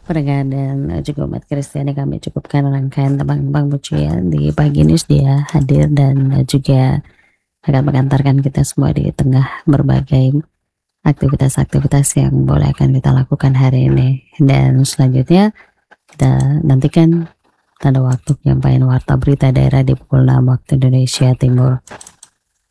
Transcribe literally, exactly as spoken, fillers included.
Pendengar dan eh, juga umat Kristiani, kami cukupkan rangkaian tembang-tembang pujian di pagi ini. Dia hadir dan eh, juga akan mengantarkan kita semua di tengah berbagai aktivitas-aktivitas yang boleh akan kita lakukan hari ini. Dan selanjutnya kita nantikan tanda waktu penyampaian warta berita daerah di pukul enam waktu Indonesia Timur.